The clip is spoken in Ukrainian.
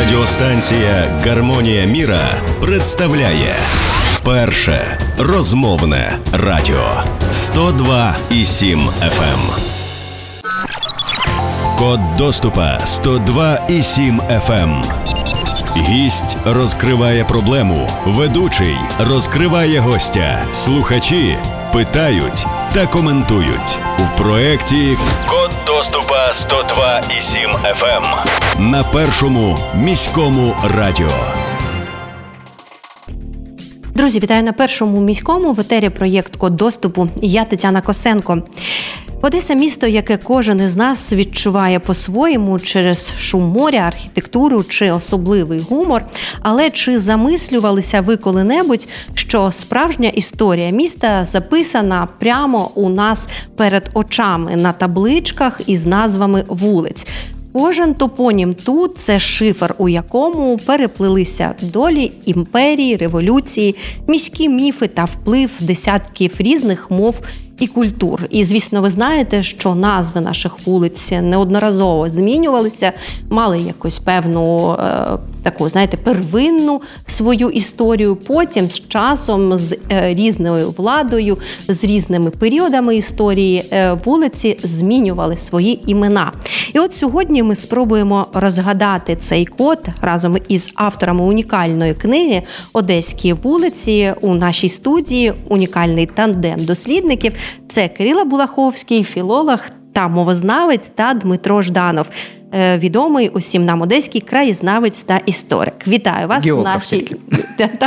Радіостанція «Гармонія міра» представляє перше розмовне радіо 102,7 FM. Код доступа 102,7 FM. Гість розкриває проблему, ведучий розкриває гостя, слухачі питають та коментують. У проєкті «Код доступа 102,7 FM» на першому міському радіо. Друзі, вітаю на першому міському, в етері проєкт «Код доступу». Я Тетяна Косенко. Одеса – місто, яке кожен із нас відчуває по-своєму через шум моря, архітектуру чи особливий гумор. Але чи замислювалися ви коли-небудь, що справжня історія міста записана прямо у нас перед очами на табличках із назвами вулиць? Кожен топонім тут – це шифр, у якому переплилися долі, імперії, революції, міські міфи та вплив десятків різних мов і культур. І, звісно, ви знаєте, що назви наших вулиць неодноразово змінювалися, мали якусь певну таку, знаєте, первинну свою історію. Потім з часом, з різною владою, з різними періодами історії вулиці змінювали свої імена. І от сьогодні ми спробуємо розгадати цей код разом із авторами унікальної книги «Одеські вулиці». У нашій студії унікальний тандем дослідників – це Кирило Булаховський, філолог та мовознавець, та Дмитро Жданов, відомий усім нам одеський краєзнавець та історик. Вітаю вас Географ